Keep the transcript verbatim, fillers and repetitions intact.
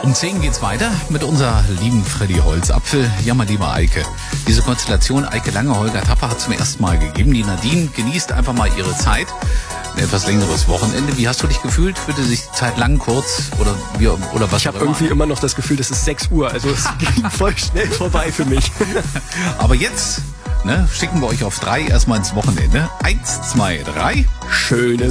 Um zehn geht's weiter mit unserer lieben Freddy Holzapfel. Ja, mein lieber Eike. Diese Konstellation Eike Lange, Holger Tapper hat zum ersten Mal gegeben. Die Nadine genießt einfach mal ihre Zeit. Ein etwas längeres Wochenende. Wie hast du dich gefühlt? Fühlte sich die Zeit lang, kurz oder wie, oder was? Ich habe irgendwie immer noch das Gefühl, das ist sechs Uhr. Also es ging voll schnell vorbei für mich. Aber jetzt, ne, schicken wir euch auf drei erstmal ins Wochenende. Eins, zwei, drei. Schönes